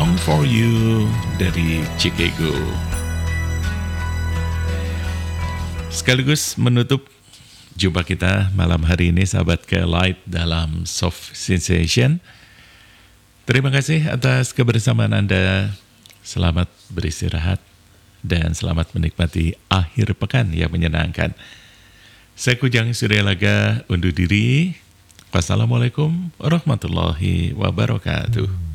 Song for You dari Chicago. Sekaligus menutup jumpa kita malam hari ini, sahabat K-Light, dalam Soft Sensation. Terima kasih atas kebersamaan Anda. Selamat beristirahat dan selamat menikmati akhir pekan yang menyenangkan. Saya Kujang Suryalaga undur diri. Wassalamualaikum warahmatullahi wabarakatuh.